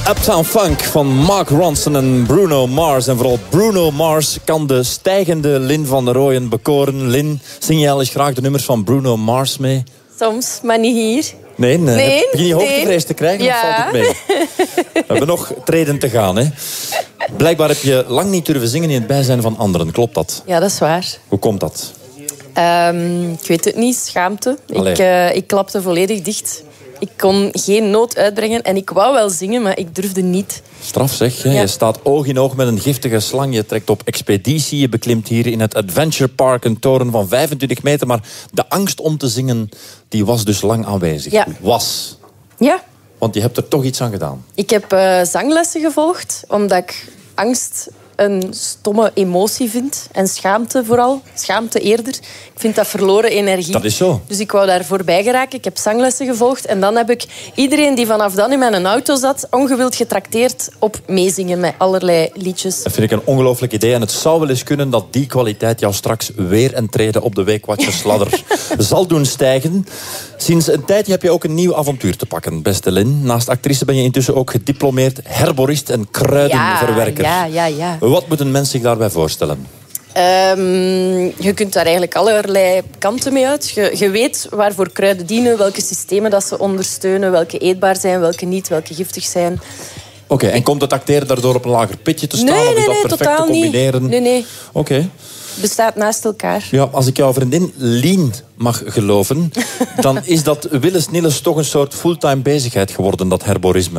Uptown Funk van Mark Ronson en Bruno Mars. En vooral Bruno Mars kan de stijgende Lynn van der Rooyen bekoren. Lynn, zing jij al eens graag de nummers van Bruno Mars mee? Soms, maar niet hier. Nee. Begin je hoogtevrees te krijgen, ja. Of valt het mee? We hebben nog treden te gaan, hè? Blijkbaar heb je lang niet durven zingen in het bijzijn van anderen. Klopt dat? Ja, dat is waar. Hoe komt dat? Ik weet het niet, schaamte. Ik klapte volledig dicht. Ik kon geen noot uitbrengen en ik wou wel zingen, maar ik durfde niet. Straf zeg, ja. Je staat oog in oog met een giftige slang. Je trekt op expeditie, je beklimt hier in het Adventure Park een toren van 25 meter. Maar de angst om te zingen, die was dus lang aanwezig. Ja. Was. Ja. Want je hebt er toch iets aan gedaan. Ik heb zanglessen gevolgd, omdat ik angst een stomme emotie vind. En schaamte vooral. Schaamte eerder. Ik vind dat verloren energie. Dat is zo. Dus ik wou daar voorbij geraken. Ik heb zanglessen gevolgd. En dan heb ik iedereen die vanaf dan in mijn auto zat ongewild getrakteerd op meezingen met allerlei liedjes. Dat vind ik een ongelooflijk idee. En het zou wel eens kunnen dat die kwaliteit jou straks weer een trede op de Weekwatchersladder zal doen stijgen. Sinds een tijdje heb je ook een nieuw avontuur te pakken, beste Lynn. Naast actrice ben je intussen ook gediplomeerd herborist en kruidenverwerker. Ja. Wat moet een mens zich daarbij voorstellen? Je kunt daar eigenlijk allerlei kanten mee uit. Je weet waarvoor kruiden dienen, welke systemen dat ze ondersteunen, welke eetbaar zijn, welke niet, welke giftig zijn. Oké, en komt het acteren daardoor op een lager pitje te staan? Nee, of is dat perfect te combineren? Nee. Oké. Bestaat naast elkaar. Ja, als ik jouw vriendin Lien mag geloven, dan is dat willens nillens toch een soort fulltime bezigheid geworden, dat herborisme.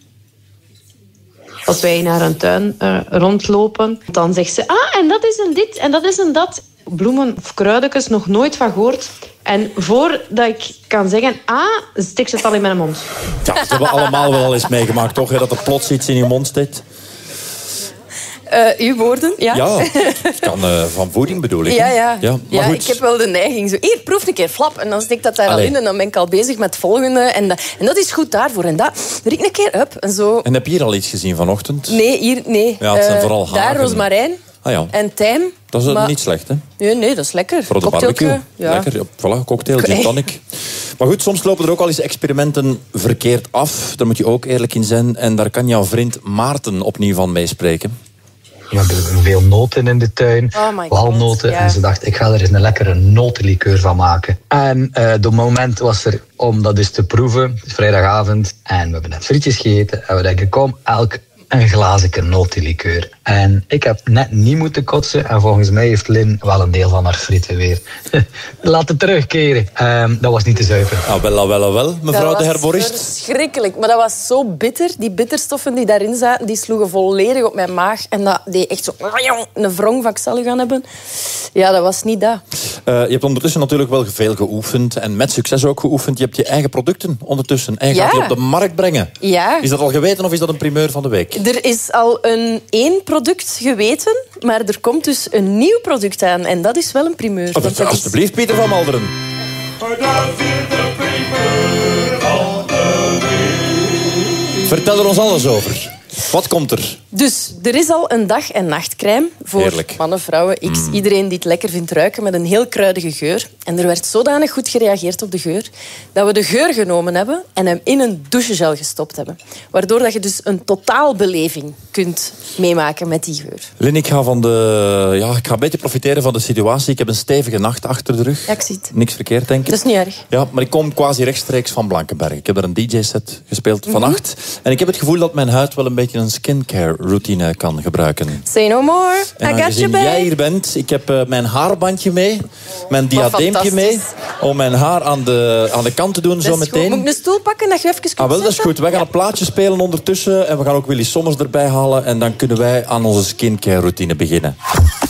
Als wij naar een tuin rondlopen, dan zegt ze... en dat is een dit en dat is een dat. Bloemen of kruidetjes nog nooit van gehoord. En voordat ik kan zeggen... steekt ze het al in mijn mond. Ja, dat hebben we allemaal wel eens meegemaakt, toch? Hè? Dat er plots iets in je mond steekt. Uw woorden, ja. Ja, het kan van voeding bedoel ik. Ja, maar goed. Ik heb wel de neiging. Zo, hier, proef een keer, flap. En dan steek dat daar al in en dan ben ik al bezig met het volgende. En dat is goed daarvoor. En dat riek een keer up. En zo. En heb je hier al iets gezien vanochtend? Nee, hier, nee. Ja, het zijn vooral hagen. Daar rozemarijn en tijm. Dat is niet slecht, hè? Nee, dat is lekker. Voor de barbecue. Ja. Lekker, voilà, cocktail, gin tonic. Maar goed, soms lopen er ook al eens experimenten verkeerd af. Daar moet je ook eerlijk in zijn. En daar kan jouw vriend Maarten opnieuw van meespreken. We hebben veel noten in de tuin, walnoten. En ze dacht, ik ga er eens een lekkere notenlikeur van maken. En het moment was er om dat eens te proeven. Het is vrijdagavond en we hebben net frietjes gegeten. En we denken, kom, elk een glazenke notenlikeur. En ik heb net niet moeten kotsen. En volgens mij heeft Lynn wel een deel van haar frieten weer laten terugkeren. Dat was niet te zuiver. Wel, mevrouw de herborist. Dat was verschrikkelijk. Maar dat was zo bitter. Die bitterstoffen die daarin zaten, die sloegen volledig op mijn maag. En dat deed echt zo een wrong van ik zal u gaan hebben. Ja, dat was niet dat. Je hebt ondertussen natuurlijk wel veel geoefend. En met succes ook geoefend. Je hebt je eigen producten ondertussen. En je gaat die op de markt brengen. Ja. Is dat al geweten of is dat een primeur van de week? Er is al één product geweten, maar er komt dus een nieuw product aan. En dat is wel een primeur. Alsjeblieft, Pieter van Malderen. Vertel er ons alles over. Wat komt er? Dus er is al een dag- en nachtcrème voor mannen, vrouwen, iedereen die het lekker vindt ruiken met een heel kruidige geur. En er werd zodanig goed gereageerd op de geur dat we de geur genomen hebben en hem in een douchegel gestopt hebben. Waardoor dat je dus een totaalbeleving kunt meemaken met die geur. Lynn, ik ga een beetje profiteren van de situatie. Ik heb een stevige nacht achter de rug. Ja, ik zie het. Niks verkeerd, denk ik. Dat is niet erg. Ja, maar ik kom quasi rechtstreeks van Blankenberg. Ik heb er een DJ-set gespeeld vannacht. En ik heb het gevoel dat mijn huid wel een beetje een skincare routine kan gebruiken. Say no more. En aangezien jij hier bent, ik heb mijn haarbandje mee, mijn diadeempje mee, om mijn haar aan de kant te doen zo meteen. Moet ik een stoel pakken dat je even kunt wel, dat is goed. Wij gaan een plaatje spelen ondertussen en we gaan ook Willy Sommers erbij halen en dan kunnen wij aan onze skincare routine beginnen.